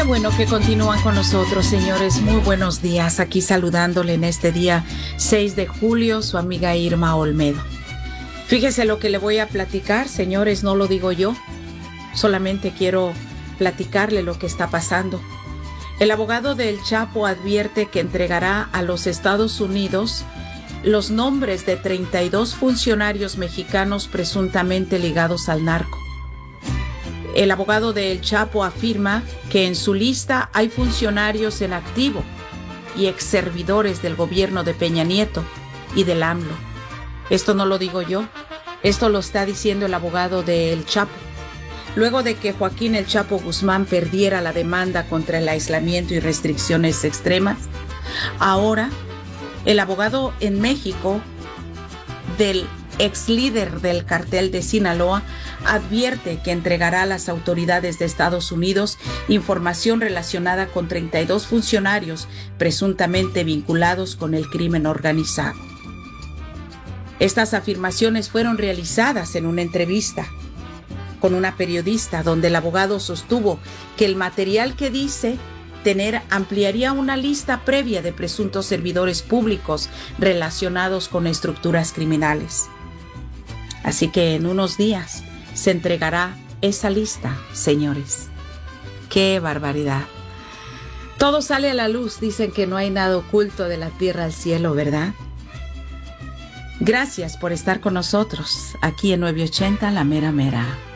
Qué bueno que continúan con nosotros, señores. Muy buenos días. Aquí saludándole en este día 6 de julio, su amiga Irma Olmedo. Fíjese lo que le voy a platicar, señores, no lo digo yo. Solamente quiero platicarle lo que está pasando. El abogado del Chapo advierte que entregará a los Estados Unidos los nombres de 32 funcionarios mexicanos presuntamente ligados al narco. El abogado del Chapo afirma que en su lista hay funcionarios en activo y exservidores del gobierno de Peña Nieto y del AMLO. Esto no lo digo yo, esto lo está diciendo el abogado del Chapo. Luego de que Joaquín El Chapo Guzmán perdiera la demanda contra el aislamiento y restricciones extremas, ahora el abogado en México del ex líder del cartel de Sinaloa advierte que entregará a las autoridades de Estados Unidos información relacionada con 32 funcionarios presuntamente vinculados con el crimen organizado. Estas afirmaciones fueron realizadas en una entrevista con una periodista donde el abogado sostuvo que el material que dice tener ampliaría una lista previa de presuntos servidores públicos relacionados con estructuras criminales. Así que en unos días se entregará esa lista, señores. ¡Qué barbaridad! Todo sale a la luz, dicen que no hay nada oculto de la tierra al cielo, ¿verdad? Gracias por estar con nosotros aquí en 980 La Mera Mera.